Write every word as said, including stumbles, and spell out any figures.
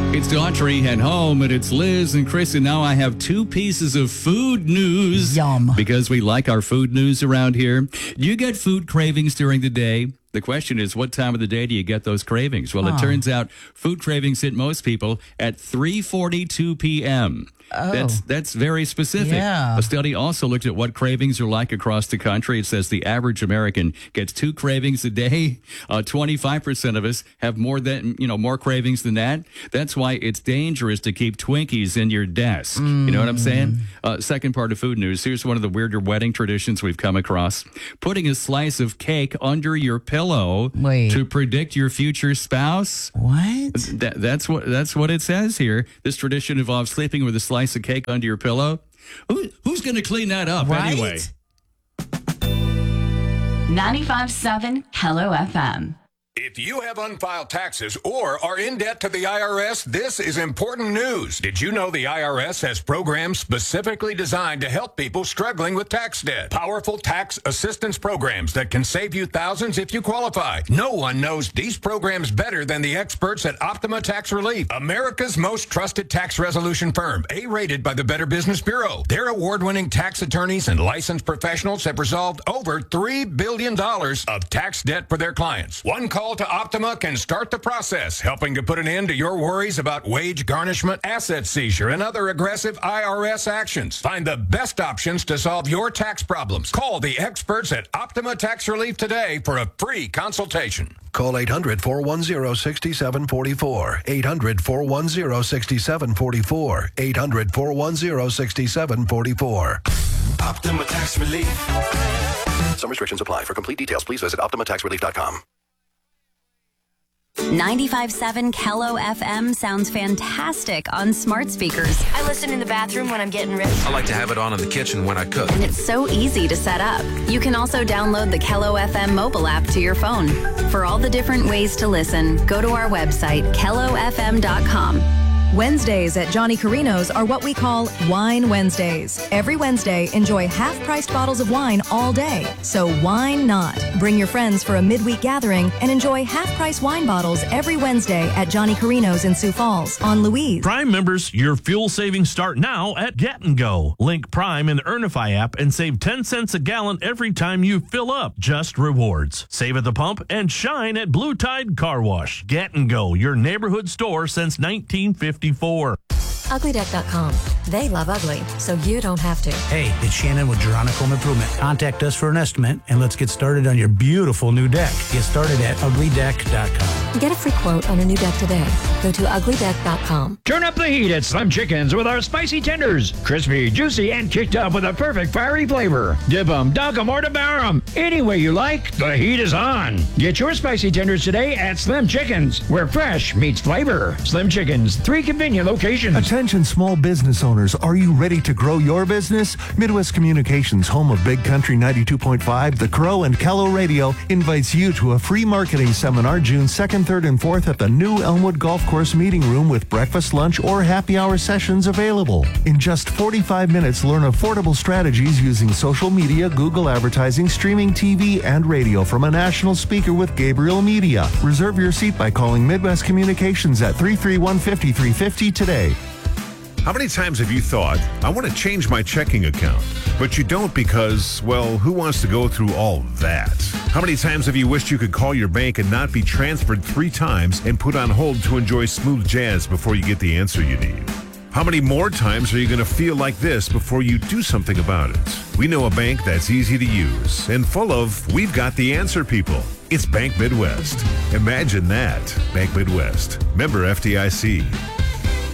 It's Daughtry and home, and it's Liz and Chris, and now I have two pieces of food news. Yum. Because we like our food news around here. You get food cravings during the day. The question is, what time of the day do you get those cravings? Well, Huh. it turns out food cravings hit most people at three forty-two p.m. Oh. That's that's very specific. Yeah. A study also looked at what cravings are like across the country. It says the average American gets two cravings a day. Uh, twenty-five percent of us have more than, you know, more cravings than that. That's why it's dangerous to keep Twinkies in your desk. Mm. You know what I'm saying? Uh, second part of food news. Here's one of the weirder wedding traditions we've come across. Putting a slice of cake under your pillow Wait. to predict your future spouse. What? That, that's what that's what it says here. This tradition involves sleeping with a slice of cake under your pillow. Who, who's going to clean that up Right? anyway? ninety-five point seven Hello F M. If you have unfiled taxes or are in debt to the I R S, this is important news. Did you know the I R S has programs specifically designed to help people struggling with tax debt? Powerful tax assistance programs that can save you thousands if you qualify. No one knows these programs better than the experts at Optima Tax Relief, America's most trusted tax resolution firm, A-rated by the Better Business Bureau. Their award-winning tax attorneys and licensed professionals have resolved over three billion dollars of tax debt for their clients. One call to Optima can start the process, helping to put an end to your worries about wage garnishment, asset seizure, and other aggressive I R S actions. Find the best options to solve your tax problems. Call the experts at Optima Tax Relief today for a free consultation. Call eight hundred, four one zero, six seven four four. eight hundred, four one zero, six seven four four. eight hundred, four one zero, six seven four four. Optima Tax Relief. Some restrictions apply. For complete details, please visit optima tax relief dot com. ninety-five point seven Kello F M sounds fantastic on smart speakers. I listen in the bathroom when I'm getting ready. I like to have it on in the kitchen when I cook. And it's so easy to set up. You can also download the Kello F M mobile app to your phone. For all the different ways to listen, go to our website, kello f m dot com. Wednesdays at Johnny Carino's are what we call Wine Wednesdays. Every Wednesday, enjoy half-priced bottles of wine all day. So why not? Bring your friends for a midweek gathering and enjoy half-price wine bottles every Wednesday at Johnny Carino's in Sioux Falls on Louise. Prime members, your fuel savings start now at Get and Go. Link Prime in the Earnify app and save ten cents a gallon every time you fill up. Just rewards. Save at the pump and shine at Blue Tide Car Wash. Get and Go, your neighborhood store since nineteen fifty-four. ugly deck dot com. They love ugly, so you don't have to. Hey, it's Shannon with Geronica Home Improvement. Contact us for an estimate, and let's get started on your beautiful new deck. Get started at ugly deck dot com. Get a free quote on a new deck today. Go to ugly deck dot com. Turn up the heat at Slim Chickens with our spicy tenders. Crispy, juicy, and kicked up with a perfect fiery flavor. Dip 'em, dunk 'em, or devour 'em. Any way you like, the heat is on. Get your spicy tenders today at Slim Chickens, where fresh meets flavor. Slim Chickens, three convenient locations. Attention small business owners, are you ready to grow your business? Midwest Communications, home of Big Country ninety-two point five, The Crow, and Kello Radio, invites you to a free marketing seminar June second, third, and fourth at the new Elmwood Golf Course Meeting Room with breakfast, lunch, or happy hour sessions available. In just forty-five minutes, learn affordable strategies using social media, Google advertising, streaming T V, and radio from a national speaker with Gabriel Media. Reserve your seat by calling Midwest Communications at three three one, five three five zero today. How many times have you thought, I want to change my checking account, but you don't because, well, who wants to go through all that? How many times have you wished you could call your bank and not be transferred three times and put on hold to enjoy smooth jazz before you get the answer you need? How many more times are you going to feel like this before you do something about it? We know a bank that's easy to use and full of we've got the answer people. It's Bank Midwest. Imagine that. Bank Midwest. Member F D I C.